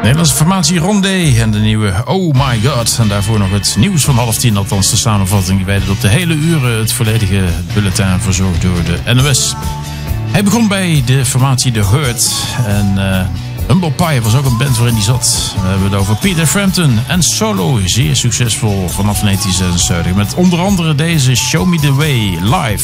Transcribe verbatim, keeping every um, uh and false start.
Nederlandse formatie Rondé en de nieuwe Oh My God. En daarvoor nog het nieuws van half tien, althans de samenvatting. Wij op de hele uren het volledige bulletin verzorgd door de N O S. Hij begon bij de formatie The Hurt. En uh, Humble Pie was ook een band waarin hij zat. We hebben het over Peter Frampton en solo. Zeer succesvol vanaf negentien zesenzeventig. Met onder andere deze Show Me The Way live.